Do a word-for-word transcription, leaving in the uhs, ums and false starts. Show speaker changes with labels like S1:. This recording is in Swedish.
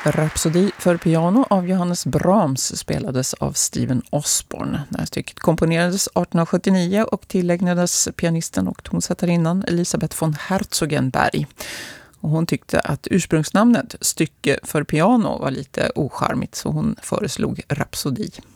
S1: Rhapsody för piano av Johannes Brahms spelades av Stephen Osborne. Det här stycket komponerades arton sjuttionio och tillägnades pianisten och tonsättarinnan Elisabeth von Herzogenberg. Och hon tyckte att ursprungsnamnet stycke för piano var lite ocharmigt, så hon föreslog Rhapsody.